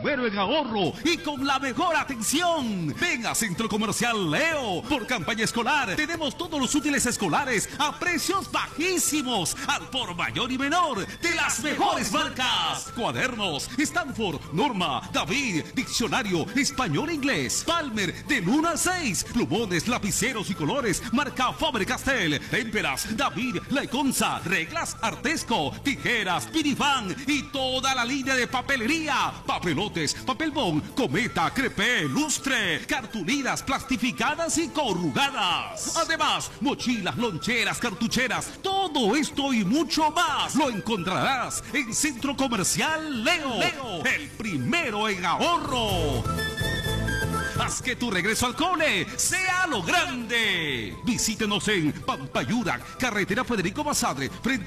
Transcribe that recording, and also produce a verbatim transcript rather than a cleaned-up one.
primero en ahorro y con la mejor atención. Ven a Centro Comercial Leo. Por campaña escolar tenemos todos los útiles escolares a precios bajísimos, al por mayor y menor, de las mejores marcas. Cuadernos Stanford, Norma, David, diccionario español e inglés, Palmer del uno al seis, plumones, lapiceros y colores, marca Faber-Castell, témperas, David, Laiconza, reglas Artesco, tijeras, Pinifan y toda la línea de papelería, papelotes, papel bond, cometa, crepé, lustre, cartulinas plastificadas y corrugadas. Además, mochilas, loncheras, cartucheras, todo esto y mucho más lo encontrarás en Centro Comercial Leo, Leo, el primero en ahorro. Haz que tu regreso al cole sea a lo grande. Visítenos en Pampayuda, carretera Federico Basadre, frente